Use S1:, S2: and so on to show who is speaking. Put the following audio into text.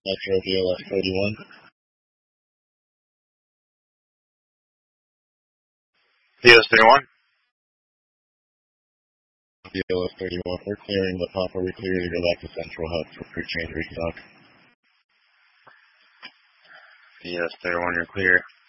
S1: Metro BLS 31.
S2: BLS 31.
S1: BLS 31. We're clearing the Papa. We're clear to go back to Central Hub for pre-change restock.
S2: BLS 31, you're clear.